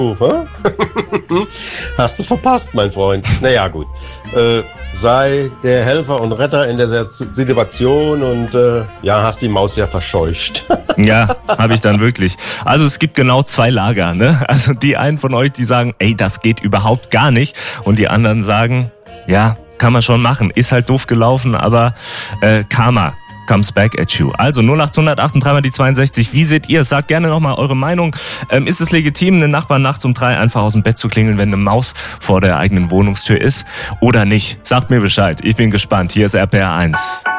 Hast du verpasst, mein Freund. Naja, gut. Sei der Helfer und Retter in der Situation und hast die Maus ja verscheucht. Ja, habe ich dann wirklich. Also es gibt genau 2 Lager, ne? Also die einen von euch, die sagen, ey, das geht überhaupt gar nicht. Und die anderen sagen, ja, kann man schon machen. Ist halt doof gelaufen, aber Karma comes back at you. Also 0800 3 die 62. Wie seht ihr es? Sagt gerne nochmal eure Meinung. Ist es legitim, einen Nachbarn nachts um 3 einfach aus dem Bett zu klingeln, wenn eine Maus vor der eigenen Wohnungstür ist? Oder nicht? Sagt mir Bescheid. Ich bin gespannt. Hier ist RPR 1.